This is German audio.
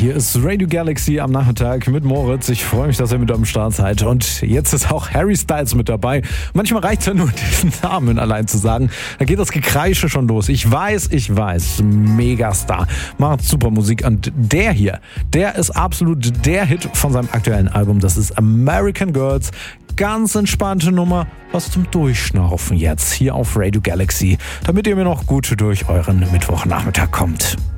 Hier ist Radio Galaxy am Nachmittag mit Moritz. Ich freue mich, dass ihr mit am Start seid. Und jetzt ist auch Harry Styles mit dabei. Manchmal reicht es ja nur, diesen Namen allein zu sagen. Da geht das Gekreische schon los. Ich weiß. Megastar. Macht super Musik. Und der hier, der ist absolut der Hit von seinem aktuellen Album. Das ist American Girls. Ganz entspannte Nummer. Was zum Durchschnaufen jetzt hier auf Radio Galaxy, damit ihr mir noch gut durch euren Mittwochnachmittag kommt.